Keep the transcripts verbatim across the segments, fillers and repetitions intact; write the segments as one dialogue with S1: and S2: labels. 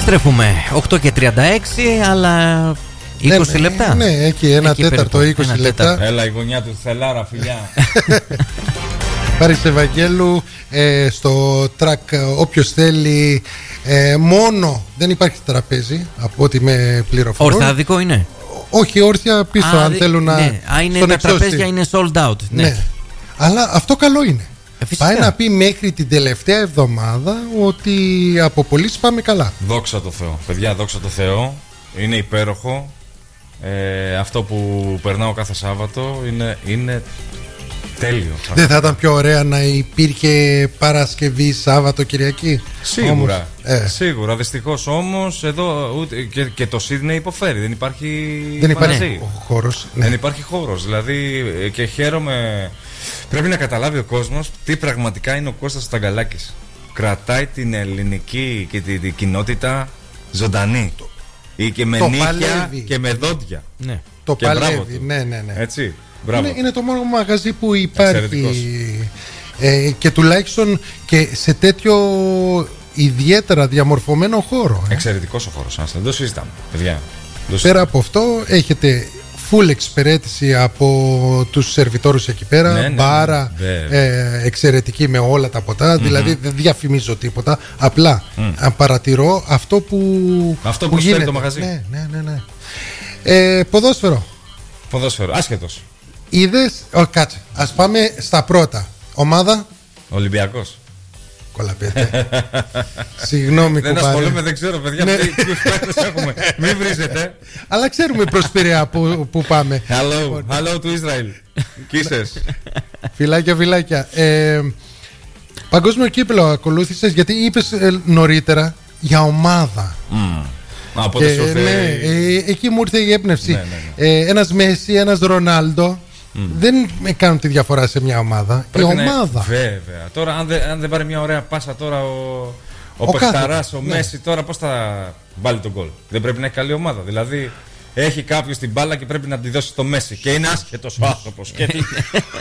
S1: Επιστρέφουμε οκτώ και τριάντα έξι, αλλά είκοσι
S2: ναι,
S1: λεπτά.
S2: Ναι, έχει ένα
S1: εκεί
S2: τέταρτο,
S1: περίπου,
S2: είκοσι
S1: ένα
S2: λεπτά.
S1: τέταρτο.
S3: Έλα η γωνιά του Θελάρα, φιλιά.
S2: Πάρης Ευαγγέλου, ε, στο τρακ όποιος θέλει, ε, μόνο δεν υπάρχει τραπέζι από ό,τι με πληροφορούν.
S1: Ορθάδικο είναι.
S2: Όχι, όρθια πίσω.
S1: Α,
S2: αν
S1: δι-
S2: θέλουν να.
S1: ναι. Α, είναι
S2: στον
S1: τα
S2: εξώστη.
S1: τραπέζια είναι sold out. Ναι.
S2: Ναι. Αλλά αυτό καλό είναι.
S1: Ε, φυσικά.
S2: Πάει να πει μέχρι την τελευταία εβδομάδα ότι από πωλήσεις πάμε καλά.
S3: Δόξα τω Θεώ. Παιδιά, δόξα τω Θεώ. Είναι υπέροχο. Ε, αυτό που περνάω κάθε Σάββατο είναι, είναι τέλειο.
S2: Δεν θα ήταν πιο ωραία να υπήρχε Παρασκευή, Σάββατο, Κυριακή?
S3: Σίγουρα.
S2: Όμως, ε.
S3: Σίγουρα. Δυστυχώς όμως εδώ ούτε, και, και το Σίδνεϊ υποφέρει. Δεν υπάρχει
S2: Δεν υπάρχει
S3: φαντασία.
S2: χώρος. Ναι.
S3: Δεν υπάρχει χώρος. Δηλαδή ε, και χαίρομαι. Πρέπει να καταλάβει ο κόσμος τι πραγματικά είναι ο Κώστας Σταγκαλάκης. Κρατάει την ελληνική και την, την κοινότητα ζωντανή. Ή και με
S2: το
S3: νύχια
S2: παλεύει.
S3: και με δόντια.
S1: Ναι.
S2: Το
S3: Και μπράβο
S2: παλεύει.
S3: του.
S2: Ναι, ναι, ναι.
S3: Έτσι. Μπράβο.
S2: Είναι, είναι το μόνο μαγαζί που υπάρχει.
S3: Εξαιρετικός.
S2: Ε, και τουλάχιστον και σε τέτοιο ιδιαίτερα διαμορφωμένο χώρο. Ε.
S3: Εξαιρετικός ο χώρος. Δεν το συζητάμε. Παιδιά. Δεν το
S2: Πέρα
S3: συζητάμε.
S2: από αυτό έχετε full εξυπηρέτηση από τους σερβιτόρους εκεί πέρα.
S3: Ναι, ναι,
S2: μπάρα
S3: ναι, βέβαια.
S2: ε, εξαιρετική με όλα τα ποτά.
S3: Mm-hmm.
S2: Δηλαδή δεν διαφημίζω τίποτα. Απλά
S3: Mm.
S2: παρατηρώ αυτό που,
S3: Αυτό που
S2: που
S3: προσφέρει
S2: γίνεται.
S3: το μαγαζί.
S2: Ναι, ναι, ναι, ναι. Ε, ποδόσφαιρο.
S3: Ποδόσφαιρο. Άσχετος.
S2: Είδες. Ω, κάτσε. Ας πάμε στα πρώτα. Ομάδα.
S3: Ολυμπιακός.
S2: Κολαπέτε. Συγγνώμη,
S3: Δεν
S2: κουμπάρε.
S3: ασχολούμαι, δεν ξέρω, παιδιά.
S2: Ναι.
S3: Ποιους παίκτες έχουμε. Μην βρίζετε.
S2: Αλλά ξέρουμε προς Πειραιά που, που πάμε.
S3: Hello, hello to Israel. Kisses.
S2: Φιλάκια, φιλάκια. Ε, παγκόσμιο κύπελο ακολούθησες, γιατί είπες ε, νωρίτερα για ομάδα.
S3: Mm. Α, οπότε
S2: Και,
S3: σου ήρθε-
S2: ναι, ε, εκεί μου ήρθε η έμπνευση.
S3: Ναι, ναι,
S2: Ε, ένας Μέση, ένας Ρονάλντο δεν κάνουν τη διαφορά σε μια ομάδα.
S3: Πρέπει
S2: η
S3: να-
S2: ομάδα.
S3: Βέβαια. Τώρα, αν δεν, αν δεν πάρει μια ωραία πάσα τώρα ο, ο,
S2: Ο
S3: Πεχταράς,
S2: κάθετος,
S3: ο
S2: ναι.
S3: Μέση, τώρα πώς θα βάλει τον γκολ. Δεν πρέπει να έχει καλή ομάδα. Δηλαδή, έχει κάποιο την μπάλα και πρέπει να τη δώσει στο Μέση. Και είναι άσχετος ο άνθρωπος. και, τι-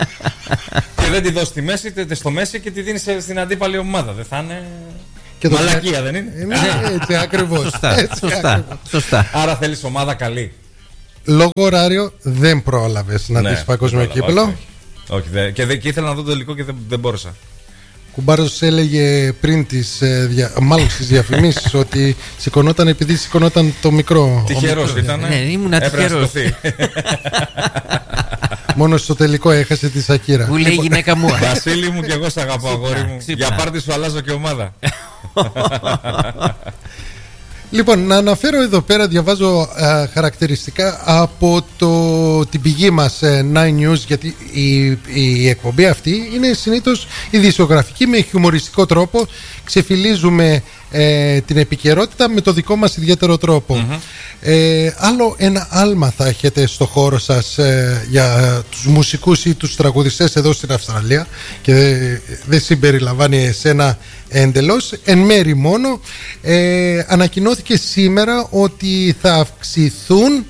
S3: και δεν τη δώσει στη Μέση, τε- τε στο Μέση και τη δίνει σε- στην αντίπαλη ομάδα. Δεν θα είναι.
S2: Και το-
S3: Μαλακία, δεν είναι.
S2: Ε, ναι, έτσι ακριβώς.
S1: Σωστά.
S2: Έτσι
S1: Σωστά.
S2: ακριβώς.
S1: Σωστά.
S3: Άρα θέλεις ομάδα καλή.
S2: Λόγω ωράριο δεν πρόλαβες να
S3: Ναι,
S2: δεις παγκόσμιο
S3: δεν πρόλαβα,
S2: κύπελο.
S3: όχι, όχι. Όχι, δε- και, δε- και ήθελα να δω το τελικό και δεν, δεν μπόρεσα.
S2: Κουμπάρος έλεγε πριν τις, ε, δια, μάλλον στις διαφημίσεις ότι σηκωνόταν επειδή σηκωνόταν το μικρό.
S3: Τυχερός ήταν.
S1: Ναι, ήμουν
S3: Έπρεπε να
S1: τυχερός.
S3: σηκωθεί.
S2: Μόνο στο τελικό έχασε τη Σακύρα.
S1: Που λέει η γυναίκα μου.
S3: Βασίλη μου και εγώ σ' αγαπώ, αγόρι μου.
S1: ξύπνα.
S3: Για πάρτι σου αλλάζω και ομάδα.
S2: Λοιπόν, να αναφέρω εδώ πέρα, διαβάζω ε, χαρακτηριστικά από το, την πηγή μας ε, Nine News, γιατί η, η εκπομπή αυτή είναι συνήθως ειδησιογραφική, με χιουμοριστικό τρόπο. Ξεφυλίζουμε ε, την επικαιρότητα με το δικό μας ιδιαίτερο τρόπο. Ε, άλλο ένα άλμα θα έχετε στο χώρο σας ε, για τους μουσικούς ή τους τραγουδιστές εδώ στην Αυστραλία, και δεν δεν συμπεριλαμβάνει εσένα εντελώς, εν μέρη μόνο. ε, Ανακοινώθηκε σήμερα ότι θα αυξηθούν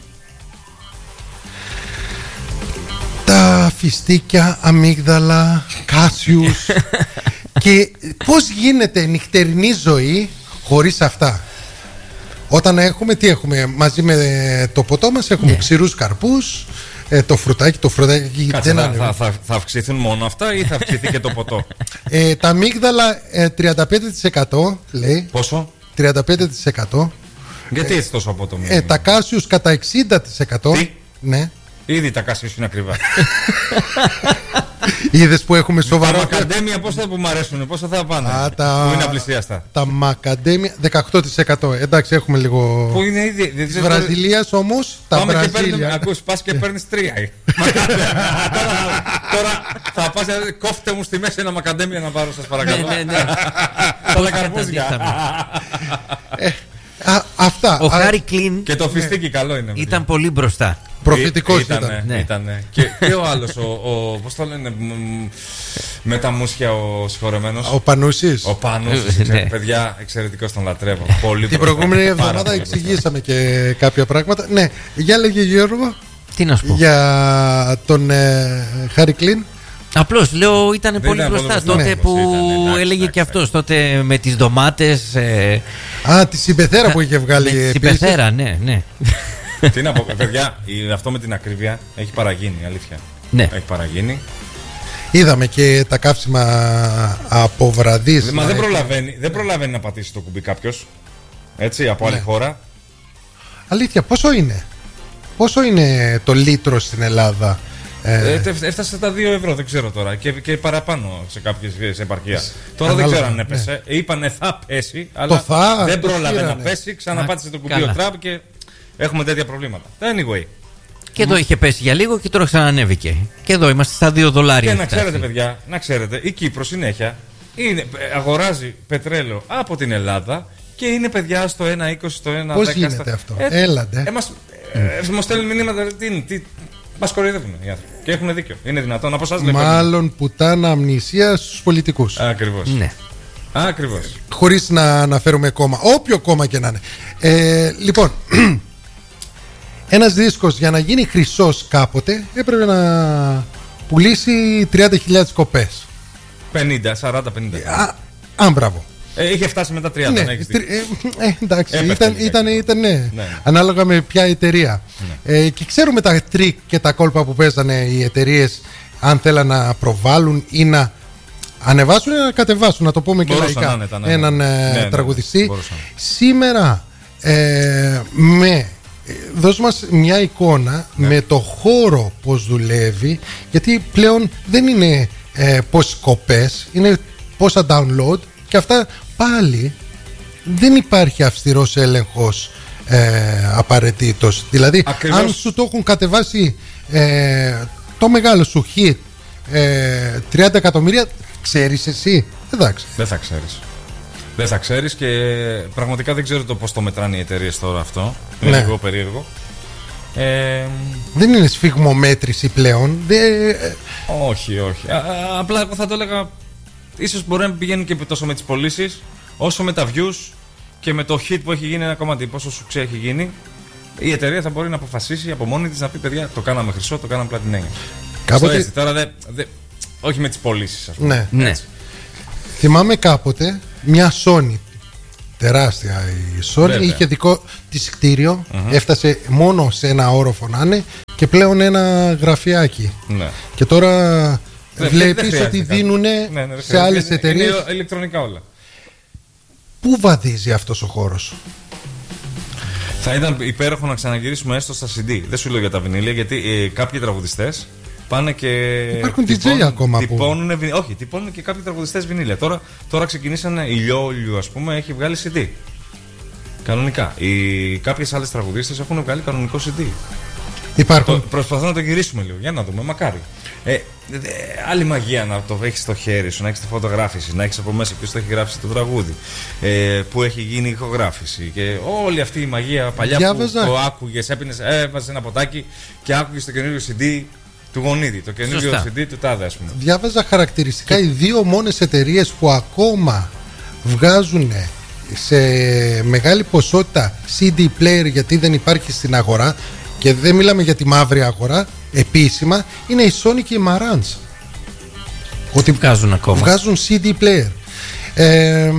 S2: τα φιστίκια, αμύγδαλα, κάσιους. Και πώς γίνεται νυχτερινή ζωή χωρίς αυτά? Όταν έχουμε, τι έχουμε μαζί με το ποτό μας? Έχουμε
S1: Ναι.
S2: ξηρούς καρπούς, ε, το φρουτάκι, το φρουτάκι
S3: Κάτσε,
S2: δεν
S3: θα,
S2: είναι.
S3: θα, θα, θα αυξηθούν μόνο αυτά ή θα αυξηθεί και το ποτό?
S2: Ε, τα αμύγδαλα ε, τριάντα πέντε τοις εκατό λέει.
S3: Πόσο?
S2: τριάντα πέντε τοις εκατό.
S3: Γιατί έτσι τόσο απότομο?
S2: Ε, τα κάσιους κατά εξήντα τοις εκατό.
S3: Τι?
S2: Ναι.
S3: Ήδη τα κάσια σου είναι ακριβά.
S2: Είδες που έχουμε
S3: Τα
S2: σοβαρό.
S3: μακαντέμια πόσο που μου αρέσουν, πόσο θα πάνε?
S2: Α, τα-
S3: Που είναι απλησίαστα.
S2: Τα μακαντέμια δεκαοκτώ τοις εκατό. Εντάξει, έχουμε λίγο.
S3: Που είναι ήδη. δεν
S2: Της
S3: ξέρω-
S2: Βραζιλίας όμως, τα
S3: Πάμε και παίρνουμε.
S2: Βραζίλια.
S3: Ακούς, πας και παίρνεις τρία. Μακαντέμια. Τώρα- Τώρα θα πας, δηλαδή, κόφτε μου στη μέση ένα μακαντέμια να πάρω, σας παρακαλώ.
S1: Ναι, ναι, ναι.
S3: Τα δεκαρπούζια.
S2: Α, αυτά.
S1: Ο
S2: Α,
S1: Χάρι Κλίν
S3: Και το φιστίκι καλό είναι. παιδιά.
S1: ήταν πολύ μπροστά.
S2: Προφητικός
S3: Ήτανε,
S2: ήταν.
S1: Ναι.
S3: ήτανε. Και, και ο άλλος, ο, ο, πώς το λένε, μ, με τα μουσια ο συγχωρεμένος.
S2: Ο Πανούσης.
S3: Ο Πάνος,
S1: Ναι.
S3: ξέρετε, παιδιά, εξαιρετικός, τον λατρεύω. Πολύ
S2: Την
S3: μπροστά.
S2: προηγούμενη
S3: Πάρα
S2: εβδομάδα
S3: πολύ μπροστά.
S2: εξηγήσαμε και κάποια πράγματα. Ναι, για λέγε Γιώργο,
S1: Τι να σου πω.
S2: για τον ε, Χάρι Κλίν,
S1: Απλώς λέω ήταν πολύ
S3: ήταν
S1: μπροστά
S3: πολύ
S1: τότε
S3: μπροστά,
S1: που
S3: ήταν, εντάξει,
S1: έλεγε
S3: εντάξει,
S1: και αυτός
S3: εντάξει.
S1: τότε με τις ντομάτες. Ε,
S2: Α, τη συμπεθέρα που είχε βγάλει.
S1: με τη
S2: επίσης.
S1: συμπεθέρα, ναι, ναι.
S3: Τι να πω, παιδιά, η- αυτό με την ακρίβεια έχει παραγίνει, αλήθεια.
S1: Ναι.
S3: Έχει παραγίνει.
S2: Είδαμε και τα καύσιμα από βραδείς.
S3: Μα
S2: να
S3: δεν
S2: έχει-
S3: προλαβαίνει, δεν προλαβαίνει να πατήσει το κουμπί κάποιος. Έτσι, από άλλη
S2: Ναι.
S3: χώρα.
S2: Αλήθεια, πόσο είναι? Πόσο είναι το λίτρο στην Ελλάδα? Ε,
S3: Ε, τε- έφτασε τα δύο ευρώ, δεν ξέρω τώρα. Και, και παραπάνω σε κάποιες επαρχία. Τώρα δεν
S2: ανάλογα,
S3: ξέρω αν
S2: ναι.
S3: έπεσε. Είπανε θα πέσει, αλλά
S2: θα,
S3: δεν
S2: το
S3: πρόλαβε να
S2: φύρανε.
S3: πέσει. Ξαναπάτησε το κουμπί
S1: καλά.
S3: ο Τραμπ και έχουμε τέτοια προβλήματα. Anyway.
S1: Και εδώ είχε πέσει για λίγο και τώρα ξανανέβηκε. Και εδώ είμαστε στα δύο δολάρια.
S3: Και να
S1: έχει
S3: ξέρετε,
S1: φτάσει.
S3: παιδιά, να ξέρετε, η Κύπρος συνέχεια είναι, ε, αγοράζει πετρέλαιο από την Ελλάδα και είναι παιδιά στο ένα είκοσι, στο ένα δέκα.
S2: Πώς γίνεται αυτό? Έλατε.
S3: Ε, μας, ε, μας στέλνουν μηνύματα, τι είναι, τι, μας κοροϊδεύουν οι άνθρωποι. Και έχουν δίκιο. Είναι δυνατόν. Από εσάς λέμε.
S2: Μάλλον πουτάνα αμνησία στους πολιτικούς.
S3: Ακριβώς.
S1: Ναι.
S3: Ακριβώς.
S2: Χωρίς να αναφέρουμε κόμμα, όποιο κόμμα και να είναι. Ε, λοιπόν, ένας δίσκος για να γίνει χρυσός κάποτε έπρεπε να πουλήσει τριάντα χιλιάδες κοπές.
S3: πενήντα, σαράντα, πενήντα.
S2: Α, α, μπράβο.
S3: Ε, είχε φτάσει μετά τριάντα,
S2: Ναι,
S3: να έχεις
S2: τρι-
S3: δίκιο.
S2: ε, ε, εντάξει,
S3: Έπεφτε
S2: ήταν,
S3: λίγα
S2: ήταν,
S3: κιλό.
S2: ήταν, ναι.
S3: Ναι.
S2: Ανάλογα με ποια εταιρεία. Ε, και ξέρουμε τα τρίκ και τα κόλπα που παίζανε οι εταιρείε αν θέλαν να προβάλλουν ή να ανεβάσουν ή να κατεβάσουν, να το πούμε και
S3: Μπορούσαν
S2: λαϊκά,
S3: να είναι, τα, ναι, ναι.
S2: έναν ε,
S3: Ναι, ναι,
S2: τραγουδιστή.
S3: μπορούσαν.
S2: Σήμερα ε, με ε, δώσ' μας μια εικόνα
S3: Ναι.
S2: με το χώρο πως δουλεύει, γιατί πλέον δεν είναι ε, πόσες κοπές, είναι πόσα download και αυτά πάλι δεν υπάρχει αυστηρός έλεγχος ε, απαραίτητος. Δηλαδή
S3: Ακριβώς.
S2: αν σου το έχουν κατεβάσει ε, το μεγάλο σου hit ε, τριάντα εκατομμύρια, ξέρεις εσύ? Εντάξει.
S3: Δεν θα ξέρεις. Δεν θα ξέρεις και πραγματικά δεν ξέρω το πώς το μετράνε οι εταιρείες τώρα αυτό. Είναι
S2: Ναι.
S3: λίγο περίεργο. Ε,
S2: Δεν είναι σφιγμομέτρηση πλέον. Δεν, ε,
S3: όχι, όχι. Α, α, απλά εγώ θα το έλεγα. Ίσως μπορεί να μην πηγαίνουν και τόσο με τις πωλήσεις, όσο με τα views και με το hit που έχει γίνει ένα κομμάτι. Πόσο σου έχει γίνει, η εταιρεία θα μπορεί να αποφασίσει από μόνη της να πει: παιδιά, το κάναμε χρυσό, το κάναμε πλατινένιο.
S2: Κάποτε-
S3: Στο έτσι, τώρα δεν. Δε, όχι με τις πωλήσεις, ας πούμε.
S2: ναι.
S1: Ναι.
S3: Έτσι.
S2: Θυμάμαι κάποτε μια Sony, τεράστια η Sony,
S3: Βέβαια.
S2: είχε δικό της κτίριο, έφτασε μόνο σε ένα όροφο να είναι και πλέον ένα γραφιάκι.
S3: Ναι.
S2: Και τώρα
S3: Δεν-
S2: βλέπεις
S3: δεν χρειάζεται
S2: ότι
S3: κάτι.
S2: δίνουν
S3: Ναι, ναι, δεν
S2: σε
S3: χρειάζεται.
S2: άλλες
S3: Είναι-
S2: εταιρείες.
S3: Είναι ηλεκτρονικά όλα.
S2: Πού βαδίζει αυτός ο χώρος?
S3: Θα ήταν υπέροχο να ξαναγυρίσουμε έστω στα σι ντι. Δεν σου λέω για τα βινίλια, γιατί ε, κάποιοι τραγουδιστές πάνε και.
S2: Υπάρχουν ντι τζέι ακόμα που-
S3: τυπώνουνε βι- όχι, τυπώνουν και κάποιοι τραγουδιστές βινίλια. Τώρα, τώρα ξεκινήσανε η Λιόλιου, ας πούμε, έχει βγάλει σι ντι. Κανονικά. Οι, κάποιες άλλες τραγουδίστες έχουν βγάλει κανονικό σι ντι. Το,
S2: Υπάρχουν.
S3: προσπαθώ να το γυρίσουμε λίγο, για να δούμε, μακάρι. Ε, ε, άλλη μαγεία να το έχει στο χέρι σου, να έχει τη φωτογράφηση, να έχει από μέσα ποιο το έχει γράψει το τραγούδι, ε, που έχει γίνει ηχογράφηση και όλη αυτή η μαγεία παλιά
S2: Διάβαζα.
S3: που το άκουγε, έπινε, έβαζε ένα ποτάκι και άκουγε το καινούριο σι ντι του γονίδι, το καινούριο
S1: Σωστά.
S3: σι ντι του τάδε, α πούμε.
S2: Διάβαζα χαρακτηριστικά οι δύο μόνες εταιρείες που ακόμα βγάζουν σε μεγάλη ποσότητα σι ντι player, γιατί δεν υπάρχει στην αγορά και δεν μιλάμε για τη μαύρη αγορά επίσημα, είναι η Sony και η Marantz. Ότι
S1: Βγάζουν ακόμα.
S2: βγάζουν σι ντι player. Ε,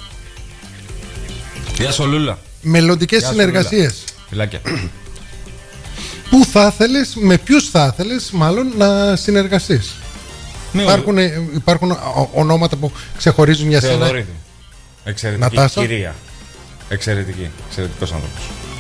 S3: Γεια σου, Λούλα.
S2: μελλοντικές
S3: Γεια σου,
S2: συνεργασίες.
S3: Φιλάκια.
S2: Πού θα ήθελες, με ποιους θα ήθελες μάλλον να συνεργαστείς?
S3: Ναι,
S2: Υπάρχουν, υπάρχουν ο- ονόματα που ξεχωρίζουν για σένα.
S3: Θεοδωρίδου. Εξαιρετική
S2: Νατάσα.
S3: κυρία. Εξαιρετική. Εξαιρετικός άνθρωπος.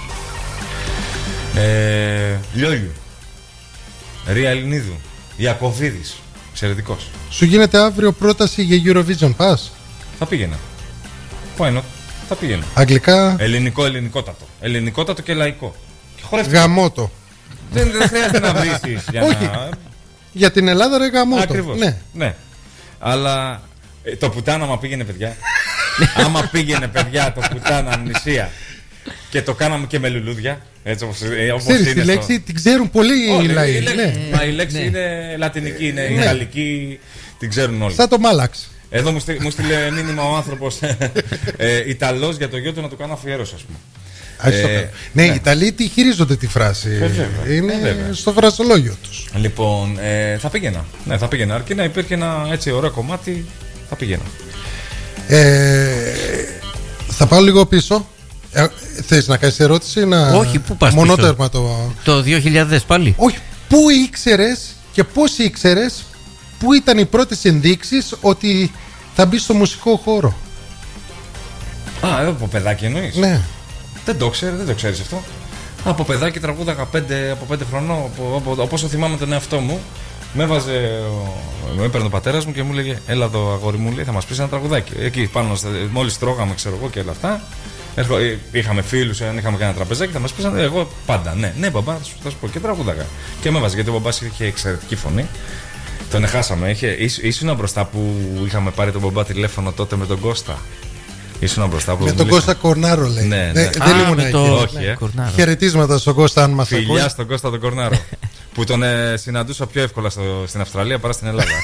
S3: Ε, Λιόλιου. Ρία Ελληνίδου. Ιακωβίδης. Εξαιρετικός.
S2: Σου γίνεται αύριο πρόταση για Eurovision Pass.
S3: Θα πήγαινα. Why not? Θα πήγαινα.
S2: Αγγλικά,
S3: Ελληνικό, ελληνικότατο. Ελληνικότατο και λαϊκό. Και χορευτικό.
S2: γαμότο.
S3: δεν, δεν χρειάζεται να βρίσεις για
S2: Όχι.
S3: να.
S2: Για την Ελλάδα ρε γαμότο.
S3: Ακριβώς.
S2: Ναι.
S3: ναι. Αλλά ε, το πουτάνα άμα πήγαινε παιδιά. άμα πήγαινε παιδιά το πουτάνα αμνησία και το κάναμε και με λουλούδια. Έτσι όπως, ε, όπως
S2: Ξέρεις
S3: είναι
S2: τη
S3: στο-
S2: λέξη την ξέρουν πολύ οι
S3: Όλοι,
S2: λαοί.
S3: η λέξη,
S2: Ναι.
S3: μα η λέξη είναι λατινική, είναι
S2: Ναι.
S3: γαλλική, την ξέρουν όλοι.
S2: Σαν το Μάλαξ.
S3: Εδώ μου, στείλε, μου στείλε μήνυμα ο άνθρωπος ε, Ιταλός για το γιο του να του κάνω αφιέρωση, ας πούμε.
S2: Ε, ναι, οι Ιταλοί τη χειρίζονται τη φράση.
S3: Βέβαια,
S2: είναι
S3: βέβαια.
S2: στο φρασολόγιο τους.
S3: Λοιπόν, ε, θα πήγαινα. Ναι, θα πήγαινα. Αρκεί να υπήρχε ένα έτσι ωραίο κομμάτι, θα πήγαινα.
S2: Ε, θα πάω λίγο πίσω. Ε, θες να κάνεις ερώτηση? Να...
S1: Όχι, πού πας
S2: Μονότερμα το...
S1: Το δύο χιλιάδες πάλι.
S2: Όχι, πού ήξερες και πώς ήξερες, πού ήταν οι πρώτες ενδείξεις ότι θα μπει στο μουσικό χώρο?
S3: Α, εδώ από παιδάκι εννοείς?
S2: Ναι.
S3: Δεν το ξέρω, δεν το ξέρεις αυτό. Από παιδάκι τραγούδαγα πέντε, από πέντε χρονών, όπως το θυμάμαι τον εαυτό μου. Με έβαζε, με έπαιρνε ο πατέρας μου και μου έλεγε: έλα εδώ, αγόρι μου, λέει, θα μας πεις ένα τραγουδάκι. Εκεί πάνω, μόλις τρώγαμε, ξέρω εγώ και όλα αυτά. Έρχο, είχαμε φίλους, αν είχαμε κάνει ένα τραπεζάκι, θα μας πεις. Εγώ πάντα, ναι, ναι, μπαμπά, θα σου, θα σου πω. Και τραγουδάγα. Και με έβαζε, γιατί ο μπαμπάς είχε εξαιρετική φωνή. Τον εχάσαμε. Είχε, ήσουν μπροστά που είχαμε πάρει τον μπαμπά τηλέφωνο τότε με τον Κώστα. Ήσουν μπροστά που.
S2: Με τον Κώστα Κορνάρο, λέει.
S3: Ναι, ναι.
S2: Δεν,
S1: Α,
S2: δεν ήμουν
S1: με
S2: εκεί.
S1: το...
S3: Όχι, ε.
S1: Κορνάρο.
S2: Χαιρετίσματα στον Κώστα, αν μας ακούει.
S3: Φιλιά στον Κώστα τον Κορνάρο. Που τον ε, συναντούσα πιο εύκολα στο, στην Αυστραλία παρά στην Ελλάδα.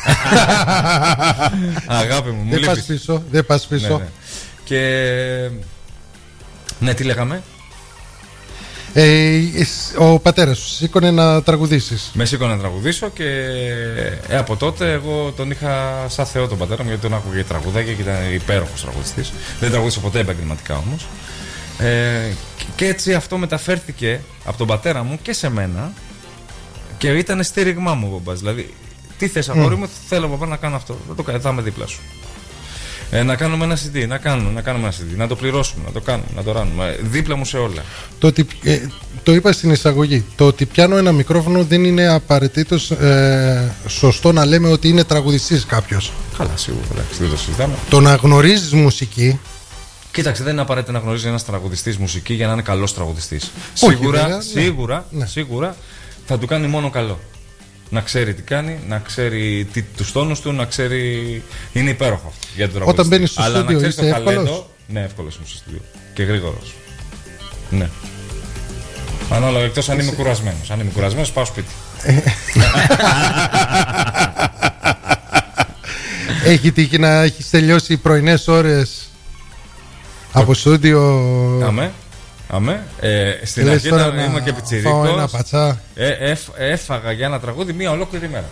S3: Αγάπη μου, μου
S2: Δεν πας
S3: λείπεις.
S2: πίσω, δεν πας πίσω.
S3: Ναι, ναι. Και. Ναι, τι λέγαμε.
S2: Ε, ο πατέρας σου σήκωνε να τραγουδήσεις.
S3: Με σήκωνε να τραγουδήσω και ε, από τότε εγώ τον είχα σαν θεό τον πατέρα μου, γιατί τον άκουγε τραγουδάκια και ήταν υπέροχος τραγουδιστής. Δεν τραγούδισα ποτέ επαγγελματικά όμως. Ε, και έτσι αυτό μεταφέρθηκε από τον πατέρα μου και σε μένα και ήταν στήριγμά μου ο μπαμπάς. Δηλαδή, τι θες αγόρι μου, θέλω μπαμπά να κάνω αυτό. Θα το κάνω, θα είμαι δίπλα σου. Ε, να κάνουμε ένα σι ντι, να κάνουμε, να κάνουμε ένα σι ντι, να το πληρώσουμε, να το κάνουμε, να το ράνουμε. Δίπλα μου σε όλα.
S2: Το, ότι, ε, το είπα στην εισαγωγή. Το ότι πιάνω ένα μικρόφωνο δεν είναι απαραίτητος ε, σωστό να λέμε ότι είναι τραγουδιστής κάποιος.
S3: Καλά, σίγουρα, εντάξει, δεν το συζητάμε.
S2: Το να γνωρίζεις μουσική.
S3: Κοίταξε, δεν είναι απαραίτητο να γνωρίζει ένας τραγουδιστής μουσική για να είναι καλός τραγουδιστής.
S2: Όχι,
S3: Σίγουρα,
S2: βέβαια, ναι.
S3: σίγουρα,
S2: Ναι.
S3: σίγουρα θα του κάνει μόνο καλό. Να ξέρει τι κάνει, να ξέρει τι, τους τόνους του, να ξέρει. Είναι υπέροχο αυτό για τον τραγουδιστή.
S2: Όταν μπαίνεις στο
S3: Αλλά
S2: στούντιο
S3: να ξέρεις
S2: είσαι
S3: το
S2: εύκολος?
S3: ταλέντο. Ναι, εύκολος είμαι στο στούντιο. Και γρήγορος. Ναι. Ανάλογα, εκτός αν είμαι κουρασμένος. Αν είμαι κουρασμένος, πάω σπίτι.
S2: Έχει τύχει να έχεις τελειώσει πρωινές ώρες από στούντιο?
S3: Αμέ. Αμέ. Ε, στην
S2: Και λες
S3: αρχή
S2: τώρα
S3: όταν
S2: να
S3: ήμουν και
S2: φάω
S3: πιτσιρίκος,
S2: ένα πατσά.
S3: ε, έφ, έφαγα για ένα τραγούδι μία ολόκληρη μέρα.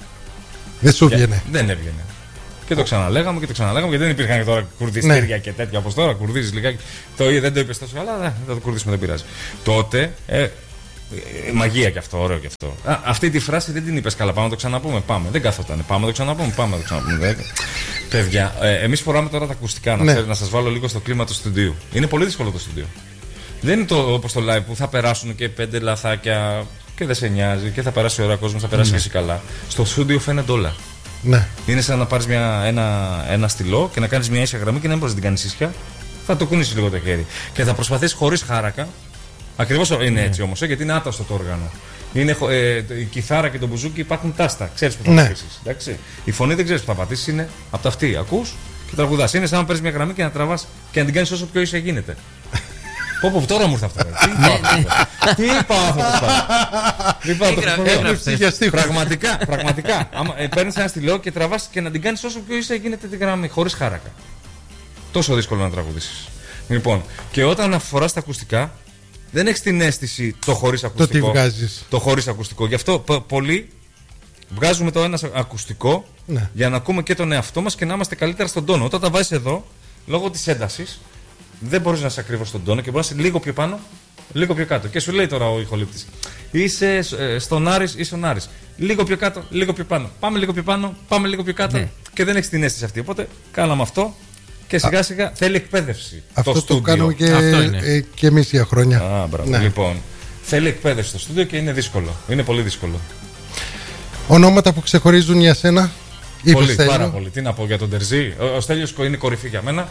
S2: Δεν σου βγαίνει.
S3: Δεν έβγαινε. Και το ξαναλέγαμε και το ξαναλέγαμε, γιατί δεν υπήρχαν και τώρα κουρδιστήρια
S2: Ναι.
S3: και τέτοια όπως τώρα. Κουρδίζει λιγάκι. Το ίδιο δεν το είπε τόσο καλά, δεν θα το κουρδίσουμε, δεν πειράζει. Τότε. Ε, ε, μαγεία κι αυτό, ωραίο κι αυτό. Α, αυτή τη φράση δεν την είπε καλά. Πάμε να το ξαναπούμε. Πάμε. Δεν καθόταν. Πάμε να το ξαναπούμε. Πάμε να το ξαναπούμε. Δεν... Παιδιά, ε, εμείς φοράμε τώρα τα ακουστικά. Να,
S2: Ναι.
S3: ξέρετε, να σας βάλω λίγο στο κλίμα του στούντιου. Είναι πολύ δύσκολο το στούντιο. Δεν είναι το, όπως το live που θα περάσουν και πέντε λαθάκια και δεν σε νοιάζει και θα περάσει ώρα κόσμο, θα περάσει και εσύ καλά. Στο στούντιο φαίνεται όλα.
S2: Ναι.
S3: Είναι σαν να πάρει ένα, ένα στυλό και να κάνει μια ίσια γραμμή και να μην μπορεί να την κάνει ίσια. Θα το κουνήσει λίγο το χέρι. Και θα προσπαθήσει χωρί χάρακα. Ακριβώς είναι έτσι όμως, ε, γιατί είναι άταστο το όργανο. Είναι, ε, η κιθάρα και το μπουζούκι υπάρχουν τάστα. Ξέρεις που θα
S2: Ναι.
S3: πατήσεις. Εντάξει. Η φωνή δεν ξέρεις που θα πατήσεις, είναι από τα αυτή. Ακούς και τραγουδάς. Είναι σαν να παίρνει μια γραμμή και να τραβάς και να την κάνεις όσο πιο ίσια γίνεται. Πω πω, τώρα μου ήρθε αυτό. ρε. Τι είπα, Τι είπα αυτό το πράγμα. Τι είπα αυτό το
S1: Έγρα-
S3: πράγμα.
S1: έγραψες.
S2: Για στίχους.
S3: Πραγματικά, πραγματικά. Άμα ε, παίρνει ένα στυλό και τραβάς και να την κάνεις όσο πιο ίσια γίνεται τη γραμμή, χωρίς χάρακα. Τόσο δύσκολο να τραγουδήσεις. Λοιπόν, και όταν φοράς τα ακουστικά, δεν έχεις την αίσθηση το χωρίς ακουστικό.
S2: Το τι βγάζεις.
S3: Το χωρίς ακουστικό. Γι' αυτό πο- πολλοί βγάζουμε το ένα ακουστικό
S2: Ναι.
S3: για να ακούμε και τον εαυτό μας και να είμαστε καλύτερα στον τόνο. Όταν τα βάζεις εδώ, λόγω της έντασης, δεν μπορείς να είσαι ακριβώς στον τόνο και μπορείς να είσαι λίγο πιο πάνω, λίγο πιο κάτω. Και σου λέει τώρα ο ηχολήπτης, είσαι ε, στον Άρης ή στον Άρης. Λίγο πιο κάτω, λίγο πιο πάνω. Πάμε λίγο πιο πάνω, πάμε λίγο πιο κάτω.
S1: Ναι.
S3: Και δεν έχεις την αίσθηση αυτή. Οπότε κάναμε αυτό και σιγά σιγά θέλει εκπαίδευση.
S2: Αυτό το,
S3: στούντιο.
S2: κάνουμε και,
S1: Αυτό είναι.
S2: ε, και εμείς για χρόνια.
S3: Α, μπράβο.
S2: Ναι.
S3: Λοιπόν, θέλει εκπαίδευση στο στούντιο και είναι δύσκολο. Είναι πολύ δύσκολο.
S2: Ονόματα που ξεχωρίζουν για σένα? Είπες,
S3: Πολύ,
S2: Στέλιο.
S3: πάρα πολύ. Τι να πω για τον Τερζή. Ο, ο Στέλιος είναι κορυφή για μένα.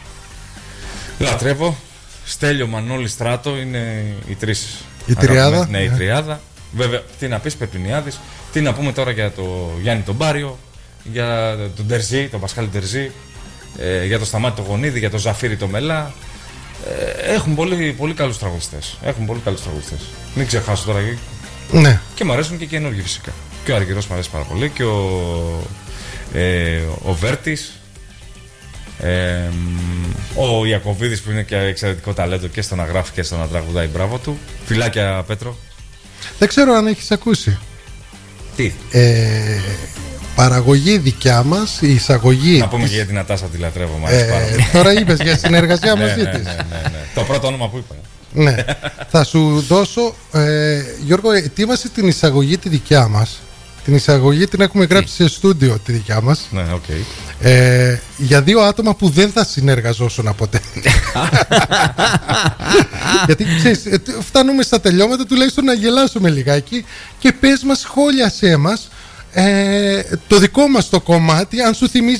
S3: Λατρεύω. Στέλιο, Μανώλη, Στράτο είναι οι τρεις.
S2: Η τριάδα.
S3: Ναι, η
S2: Ναι.
S3: τριάδα. Βέβαια, τι να πεις, Πεπινιάδης. Τι να πούμε τώρα για το Γιάννη τον Πάριο, για τον Τερζή, τον Πασχάλη Τερζή, ε, για το Σταμάτη το Γονίδη, για τον Ζαφύρι το Μελά. Ε, έχουν πολύ, πολύ καλούς τραγουδιστές. Έχουν πολύ καλούς τραγουδιστές. Μην ξεχάσω τώρα.
S2: Ναι.
S3: Και μου αρέσουν και οι καινούργιοι φυσικά. Και ο Αργυρός μου αρέσει πάρα πολύ και ο, ε, ο Βέρτης. Ε, ο Ιακωβίδης που είναι και εξαιρετικό ταλέντο και στο να γράφει και στο να τραγουδάει, μπράβο του. Φιλάκια, Πέτρο.
S2: Δεν ξέρω αν έχεις ακούσει.
S3: Τι.
S2: Ε, παραγωγή δικιά μας, η εισαγωγή.
S3: Να πούμε
S2: της...
S3: και για την Νατάσα, τη λατρεύω. Μ' αρέσει πάρα πολύ.
S2: Ε, τώρα είπες για συνεργασία μαζί
S3: ναι, ναι,
S2: της.
S3: ναι, ναι, ναι. Το πρώτο όνομα που είπα.
S2: Ναι. Θα σου δώσω, ε, Γιώργο, ετοίμασε την εισαγωγή τη δικιά μας. Την εισαγωγή την έχουμε γράψει σε στούντιο τη δικιά μας.
S3: Ναι, οκ. Okay.
S2: Ε, για δύο άτομα που δεν θα συνεργαζόσουν ποτέ. Γιατί ξέρεις, φτάνουμε στα τελειώματα, τουλάχιστον να γελάσουμε λιγάκι και πες μας, σχόλιασέ μας ε, το δικό μας το κομμάτι, αν σου θυμίζει